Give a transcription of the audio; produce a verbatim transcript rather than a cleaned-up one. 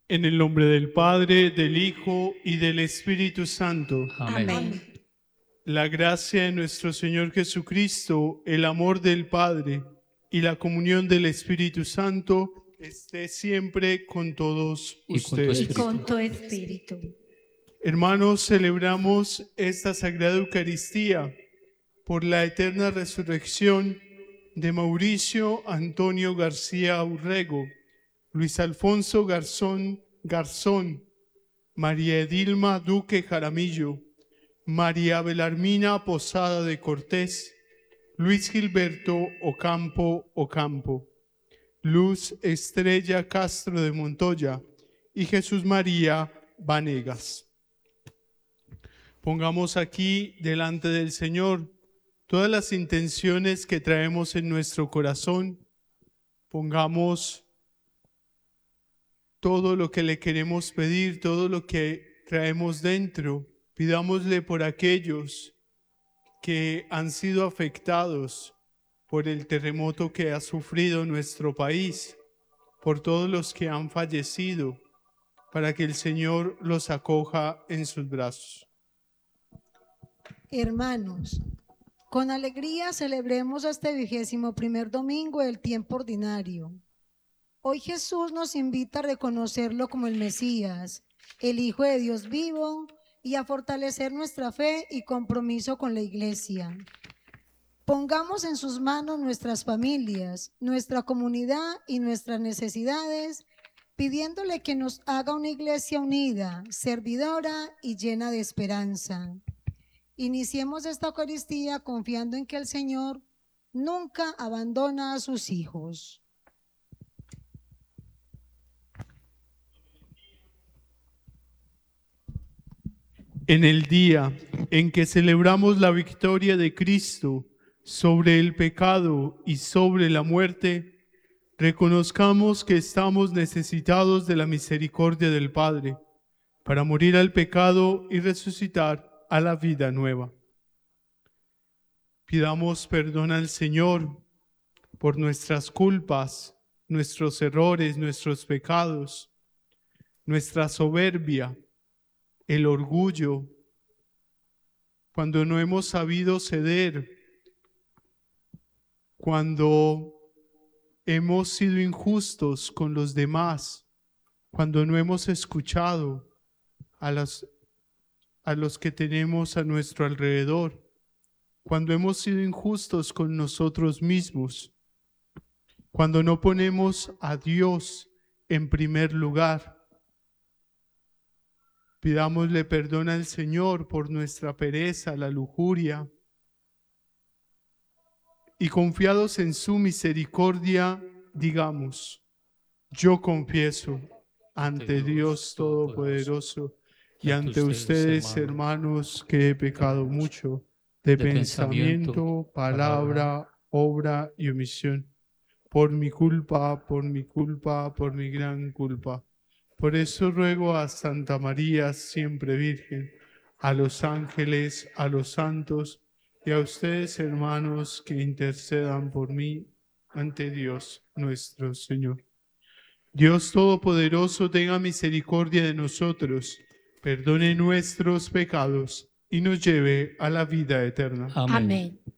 En el nombre del Padre, del Hijo y del Espíritu Santo. Amén. Amén. La gracia de nuestro Señor Jesucristo, el amor del Padre y la comunión del Espíritu Santo esté siempre con todos Y con tu ustedes. Y espíritu. con tu espíritu. Hermanos, celebramos esta Sagrada Eucaristía por la eterna resurrección de Mauricio Antonio García Urrego, Luis Alfonso Garzón Garzón, María Edilma Duque Jaramillo, María Belarmina Posada de Cortés, Luis Gilberto Ocampo Ocampo, Luz Estrella Castro de Montoya y Jesús María Vanegas. Pongamos aquí delante del Señor todas las intenciones que traemos en nuestro corazón. Pongamos todo lo que le queremos pedir, todo lo que traemos dentro. Pidámosle por aquellos que han sido afectados por el terremoto que ha sufrido nuestro país, por todos los que han fallecido, para que el Señor los acoja en sus brazos. Hermanos, con alegría celebremos este vigésimo primer domingo del tiempo ordinario. Hoy Jesús nos invita a reconocerlo como el Mesías, el Hijo de Dios vivo, y a fortalecer nuestra fe y compromiso con la Iglesia. Pongamos en sus manos nuestras familias, nuestra comunidad y nuestras necesidades, pidiéndole que nos haga una Iglesia unida, servidora y llena de esperanza. Iniciemos esta Eucaristía confiando en que el Señor nunca abandona a sus hijos. En el día en que celebramos la victoria de Cristo sobre el pecado y sobre la muerte, reconozcamos que estamos necesitados de la misericordia del Padre para morir al pecado y resucitar a la vida nueva. Pidamos perdón al Señor por nuestras culpas, nuestros errores, nuestros pecados, nuestra soberbia, el orgullo, cuando no hemos sabido ceder, cuando hemos sido injustos con los demás, cuando no hemos escuchado a, las, a los que tenemos a nuestro alrededor, cuando hemos sido injustos con nosotros mismos, cuando no ponemos a Dios en primer lugar. Pidámosle perdón al Señor por nuestra pereza, la lujuria, y confiados en su misericordia, digamos: yo confieso ante Dios Todopoderoso y ante ustedes, hermanos, que he pecado mucho de pensamiento, palabra, obra y omisión, por mi culpa, por mi culpa, por mi gran culpa. Por eso ruego a Santa María, siempre Virgen, a los ángeles, a los santos y a ustedes, hermanos, que intercedan por mí ante Dios nuestro Señor. Dios Todopoderoso, tenga misericordia de nosotros, perdone nuestros pecados y nos lleve a la vida eterna. Amén. Amén.